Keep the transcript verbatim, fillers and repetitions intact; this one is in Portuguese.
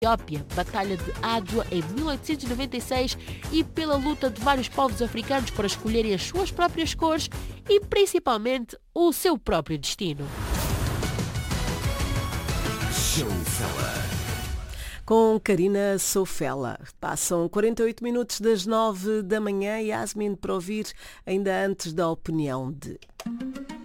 Etiópia, Batalha de Adwa em mil oitocentos e noventa e seis e pela luta de vários povos africanos para escolherem as suas próprias cores e principalmente o seu próprio destino. Showfella. Com Karina Sofela. Passam quarenta e oito minutos das nove da manhã e Yasmin para ouvir ainda antes da opinião de...